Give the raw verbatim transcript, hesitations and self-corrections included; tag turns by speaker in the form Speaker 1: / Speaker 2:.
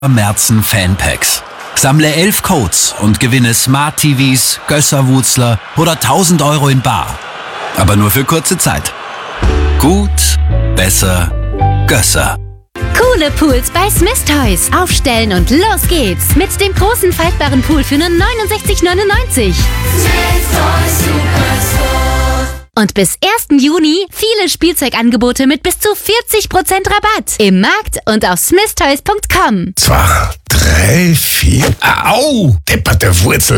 Speaker 1: Merzen Fanpacks. Sammle elf Codes und gewinne Smart T Vs, Gösser-Wutzler oder tausend Euro in bar. Aber nur für kurze Zeit. Gut, besser, Gösser.
Speaker 2: Coole Pools bei Smith Toys. Aufstellen und los geht's. Mit dem großen faltbaren Pool für nur neunundsechzig neunundneunzig.
Speaker 3: Smith Toys Superstore.
Speaker 2: Und bis ersten Juni viele Spielzeugangebote mit bis zu vierzig Prozent Rabatt. Im Markt und auf smith toys punkt com.
Speaker 4: Zwei, drei, vier. Au! Depperte Wurzel.